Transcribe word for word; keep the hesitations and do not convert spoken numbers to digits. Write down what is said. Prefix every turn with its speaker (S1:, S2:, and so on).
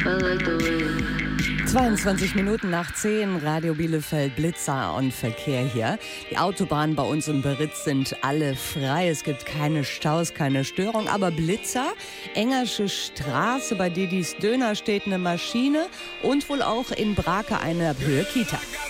S1: zweiundzwanzig Minuten nach zehn, Radio Bielefeld, Blitzer und Verkehr hier. Die Autobahnen bei uns in Beritz sind alle frei. Es gibt keine Staus, keine Störung. Aber Blitzer, Engersche Straße, bei Didis Döner steht eine Maschine und wohl auch in Brake eine Höhe Kita.